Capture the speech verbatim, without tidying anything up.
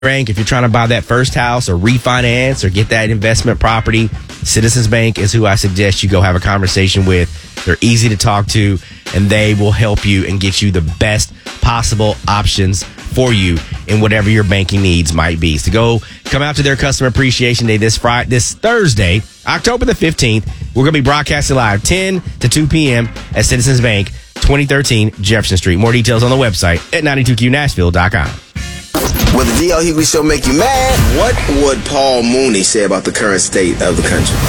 Bank, if you're trying to buy that first house or refinance or get that investment property, Citizens Bank is who I suggest you go have a conversation with. They're easy to talk to, and they will help you and get you the best possible options for you in whatever your banking needs might be. So go come out to their Customer Appreciation Day this Friday, this Thursday, October the fifteenth. We're going to be broadcasting live ten to two p.m. at Citizens Bank, twenty thirteen Jefferson Street. More details on the website at ninety-two Q Nashville dot com. Will the D L Hughley Show make you mad? What would Paul Mooney say about the current state of the country?